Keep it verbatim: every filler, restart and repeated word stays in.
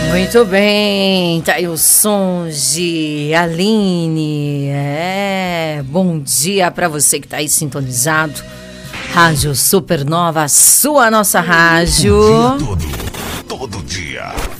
Muito bem, tá aí o som de Aline. É, bom dia para você que tá aí sintonizado. Rádio Supernova, a sua nossa rádio. O dia todo, todo dia.